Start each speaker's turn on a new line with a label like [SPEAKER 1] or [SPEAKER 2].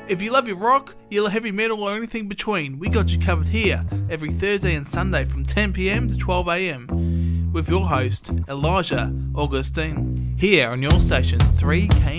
[SPEAKER 1] If you love your rock, your heavy metal or anything between, we got you covered here every Thursday and Sunday from 10 PM to 12 AM with your host, Elijah Augustine, here on your station 3K.